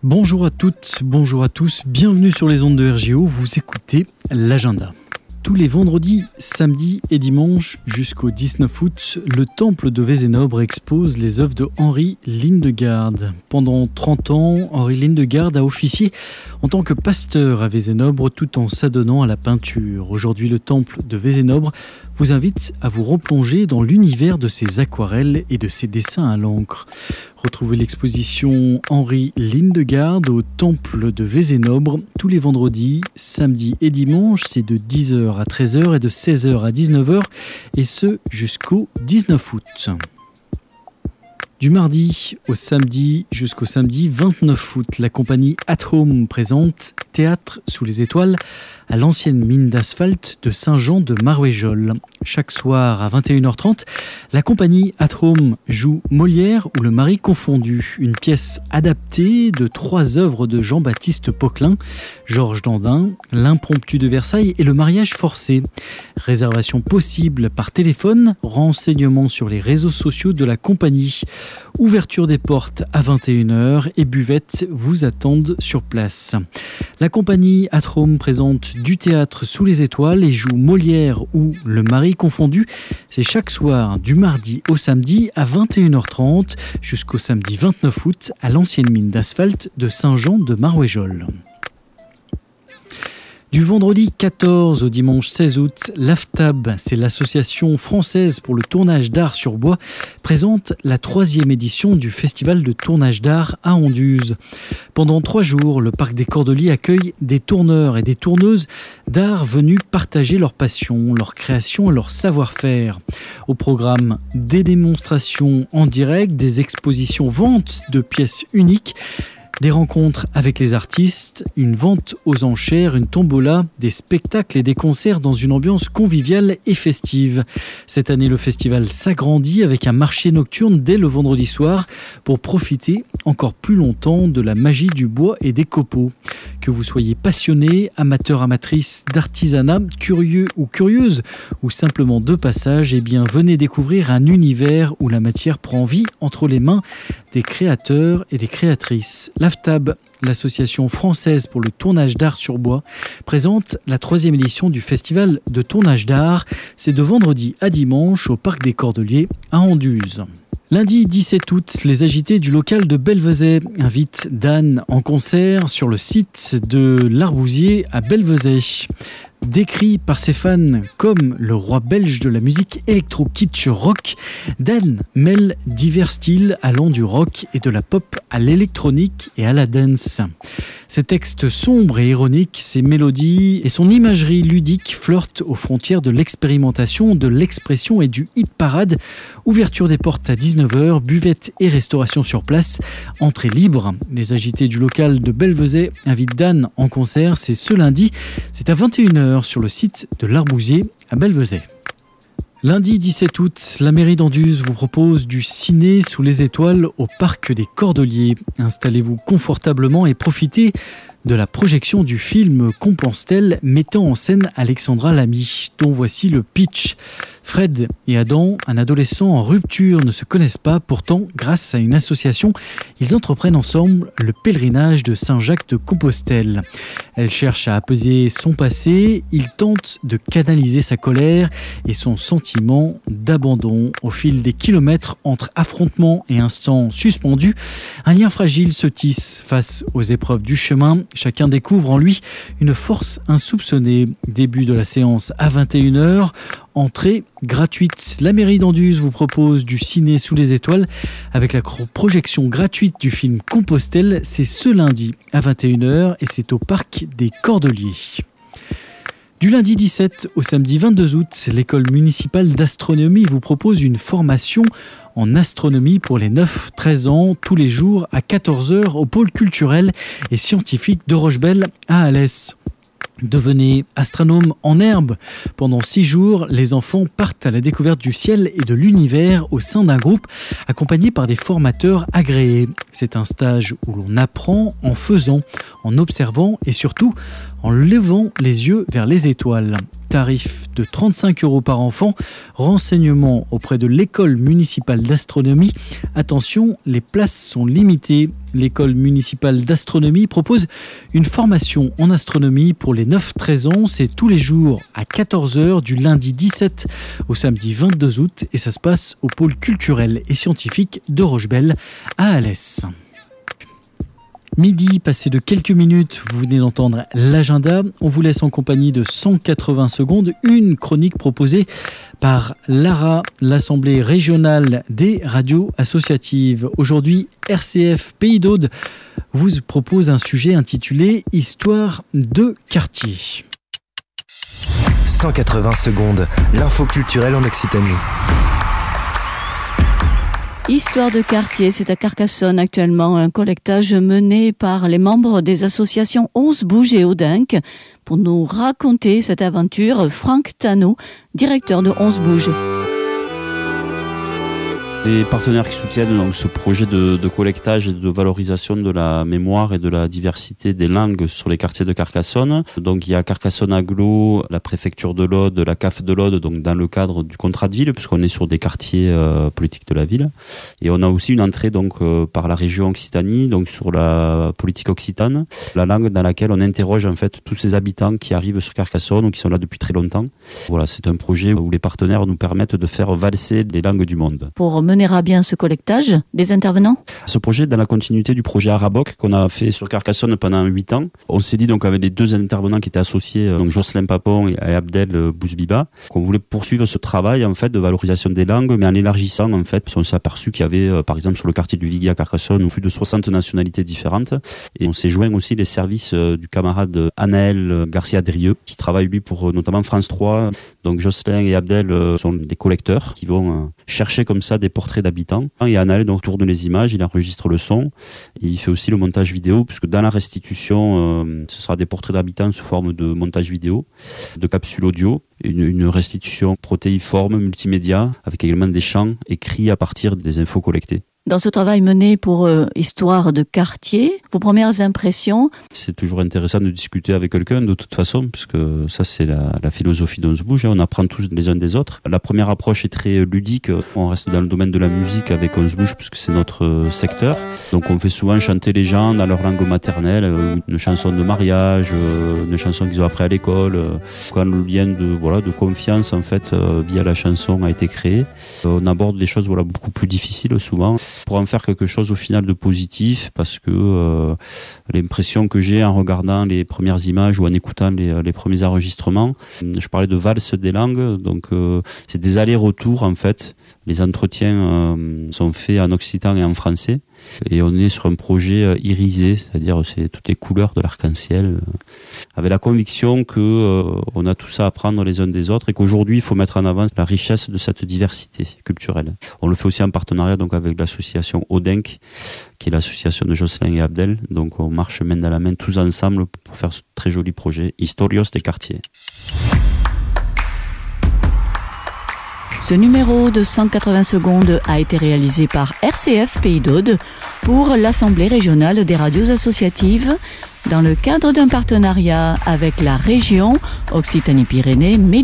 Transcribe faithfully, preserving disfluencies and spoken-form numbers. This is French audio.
Bonjour à toutes, bonjour à tous, bienvenue sur les ondes de R G O, vous écoutez l'agenda. Tous les vendredis, samedis et dimanches jusqu'au dix-neuf août, le temple de Vézénobre expose les œuvres de Henri Lindegaard. Pendant trente ans, Henri Lindegaard a officié en tant que pasteur à Vézénobre tout en s'adonnant à la peinture. Aujourd'hui, le temple de Vézénobre vous invite à vous replonger dans l'univers de ses aquarelles et de ses dessins à l'encre. Retrouvez l'exposition Henri Lindegaard au temple de Vézénobre tous les vendredis, samedis et dimanches. C'est de dix heures à treize heures et de seize heures à dix-neuf heures et ce jusqu'au dix-neuf août. Du mardi au samedi jusqu'au samedi vingt-neuf août, la compagnie At Home présente Théâtre sous les étoiles à l'ancienne mine d'asphalte de Saint-Jean-de-Marouéjol. Chaque soir à vingt et une heures trente, la compagnie At Home joue Molière ou Le Mari confondu, une pièce adaptée de trois œuvres de Jean-Baptiste Poquelin, Georges Dandin, L'Impromptu de Versailles et Le Mariage forcé. Réservation possible par téléphone, renseignements sur les réseaux sociaux de la compagnie. Ouverture des portes à vingt et une heures et buvettes vous attendent sur place. La compagnie At Home présente du théâtre sous les étoiles et joue Molière ou Le Mari confondu. C'est chaque soir du mardi au samedi à vingt et une heures trente jusqu'au samedi vingt-neuf août à l'ancienne mine d'asphalte de Saint-Jean-de-Marouéjol. Du vendredi quatorze au dimanche seize août, l'A F T A B, c'est l'association française pour le tournage d'art sur bois, présente la troisième édition du festival de tournage d'art à Anduze. Pendant trois jours, le parc des Cordeliers accueille des tourneurs et des tourneuses d'art venus partager leur passion, leur création et leur savoir-faire. Au programme, des démonstrations en direct, des expositions ventes de pièces uniques, des rencontres avec les artistes, une vente aux enchères, une tombola, des spectacles et des concerts dans une ambiance conviviale et festive. Cette année, le festival s'agrandit avec un marché nocturne dès le vendredi soir pour profiter encore plus longtemps de la magie du bois et des copeaux. Que vous soyez passionné, amateur, amatrice d'artisanat, curieux ou curieuse, ou simplement de passage, eh bien venez découvrir un univers où la matière prend vie entre les mains des créateurs et des créatrices. L'A F T A B, l'association française pour le tournage d'art sur bois, présente la troisième édition du festival de tournage d'art. C'est de vendredi à dimanche au parc des Cordeliers à Anduze. Lundi dix-sept août, les agités du local de Belvezet invitent Dan en concert sur le site de l'Arbousier à Belvezet. Décrit par ses fans comme le roi belge de la musique électro-kitsch rock, Dan mêle divers styles allant du rock et de la pop à l'électronique et à la dance. Ses textes sombres et ironiques, ses mélodies et son imagerie ludique flirtent aux frontières de l'expérimentation, de l'expression et du hit parade. Ouverture des portes à dix-neuf heures, buvette et restauration sur place, entrée libre. Les agités du local de Belvezet invitent Dan en concert, c'est ce lundi, c'est à vingt et une heures sur le site de l'Arbousier à Belvezet. Lundi dix-sept août, la mairie d'Anduze vous propose du ciné sous les étoiles au parc des Cordeliers. Installez-vous confortablement et profitez de la projection du film Compostelle mettant en scène Alexandra Lamy, dont voici le pitch. Fred et Adam, un adolescent en rupture, ne se connaissent pas. Pourtant, grâce à une association, ils entreprennent ensemble le pèlerinage de Saint-Jacques-de-Compostelle. Elle cherche à apaiser son passé. Il tente de canaliser sa colère et son sentiment d'abandon. Au fil des kilomètres entre affrontements et instants suspendus, un lien fragile se tisse face aux épreuves du chemin. Chacun découvre en lui une force insoupçonnée. Début de la séance à vingt et une heures. Entrée gratuite. La mairie d'Anduze vous propose du ciné sous les étoiles avec la projection gratuite du film Compostelle. C'est ce lundi à vingt et une heures et c'est au parc des Cordeliers. Du lundi dix-sept au samedi vingt-deux août, l'école municipale d'astronomie vous propose une formation en astronomie pour les neuf treize ans tous les jours à quatorze heures au pôle culturel et scientifique de Rochebelle à Alès. Devenez astronome en herbe. Pendant six jours, les enfants partent à la découverte du ciel et de l'univers au sein d'un groupe accompagné par des formateurs agréés. C'est un stage où l'on apprend en faisant, en observant et surtout en levant les yeux vers les étoiles. Tarif de trente-cinq euros par enfant, renseignements auprès de l'école municipale d'astronomie. Attention, les places sont limitées. L'école municipale d'astronomie propose une formation en astronomie pour les neuf treize ans. C'est tous les jours à quatorze heures du lundi dix-sept au samedi vingt-deux août et ça se passe au pôle culturel et scientifique de Rochebelle à Alès. Midi, passé de quelques minutes, vous venez d'entendre l'agenda. On vous laisse en compagnie de cent quatre-vingts secondes, une chronique proposée par l'A R A, l'Assemblée régionale des radios associatives. Aujourd'hui, R C F Pays d'Aude vous propose un sujet intitulé « Histoire de quartier ». cent quatre-vingts secondes, l'info culturelle en Occitanie. Histoire de quartier, c'est à Carcassonne actuellement un collectage mené par les membres des associations onze Bouges et Audinque. Pour nous raconter cette aventure, Franck Tano, directeur de onze Bouges. Les partenaires qui soutiennent donc ce projet de, de collectage et de valorisation de la mémoire et de la diversité des langues sur les quartiers de Carcassonne. Donc il y a Carcassonne Agglo, la préfecture de l'Aude, la C A F de l'Aude, donc dans le cadre du contrat de ville, puisqu'on est sur des quartiers euh, politiques de la ville. Et on a aussi une entrée donc euh, par la région Occitanie, donc sur la politique occitane, la langue dans laquelle on interroge en fait tous ces habitants qui arrivent sur Carcassonne ou qui sont là depuis très longtemps. Voilà, c'est un projet où les partenaires nous permettent de faire valser les langues du monde. Pour mener à bien ce collectage des intervenants. Ce projet est dans la continuité du projet Araboc qu'on a fait sur Carcassonne pendant huit ans. On s'est dit donc avec les deux intervenants qui étaient associés, donc Jocelyn Papon et Abdel Bouzbiba, qu'on voulait poursuivre ce travail en fait de valorisation des langues, mais en élargissant en fait. On s'est aperçu qu'il y avait par exemple sur le quartier du Viguier à Carcassonne plus de soixante nationalités différentes. Et on s'est joint aussi les services du camarade Anaël Garcia-Drieux qui travaille lui pour notamment France trois. Donc Jocelyn et Abdel sont des collecteurs qui vont chercher comme ça des portraits d'habitants. Et Anaël donc tourne les images, il enregistre le son, et il fait aussi le montage vidéo, puisque dans la restitution, euh, ce sera des portraits d'habitants sous forme de montage vidéo, de capsules audio, une, une restitution protéiforme, multimédia, avec également des chants écrits à partir des infos collectées. Dans ce travail mené pour euh, Histoire de quartier, vos premières impressions? C'est toujours intéressant de discuter avec quelqu'un de toute façon, puisque ça c'est la, la philosophie d'onze Bouges, on apprend tous les uns des autres. La première approche est très ludique, on reste dans le domaine de la musique avec onze Bouges, puisque c'est notre secteur. Donc on fait souvent chanter les gens dans leur langue maternelle, une chanson de mariage, une chanson qu'ils ont appris à l'école, quand le lien de, voilà, de confiance en fait via la chanson a été créé. On aborde des choses voilà, beaucoup plus difficiles souvent, pour en faire quelque chose au final de positif, parce que euh, l'impression que j'ai en regardant les premières images ou en écoutant les, les premiers enregistrements, je parlais de valse des langues, donc euh, c'est des allers-retours en fait. Les entretiens euh, sont faits en occitan et en français, et on est sur un projet euh, irisé, c'est-à-dire c'est toutes les couleurs de l'arc-en-ciel, euh, avec la conviction que euh, on a tout ça à apprendre les uns des autres et qu'aujourd'hui il faut mettre en avant la richesse de cette diversité culturelle. On le fait aussi en partenariat donc avec l'association Audinque, qui est l'association de Jocelyn et Abdel. Donc on marche main dans la main tous ensemble pour faire ce très joli projet Historios des quartiers. Ce numéro de cent quatre-vingts secondes a été réalisé par R C F Pays d'Aude pour l'Assemblée régionale des radios associatives dans le cadre d'un partenariat avec la région Occitanie-Pyrénées.